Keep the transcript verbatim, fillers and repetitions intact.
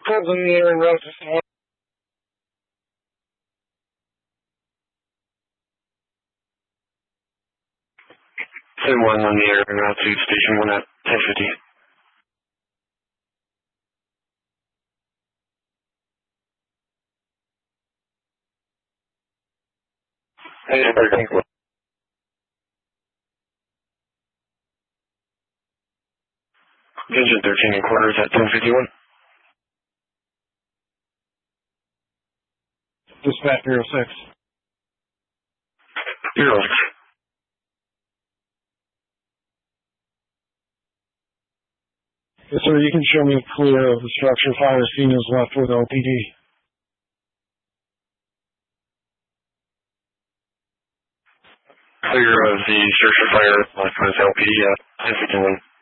Calls in the air and route system one. Send one on the air and route to station one at ten fifty. Hey, thank you. Engine thirteen and quarters at ten fifty-one. Dispatch zero six. Zero. Yes, sir, you can show me clear of the structure. Fire scene is left with O P D. Clear of the structure fire left with L P D at ten fifty-one.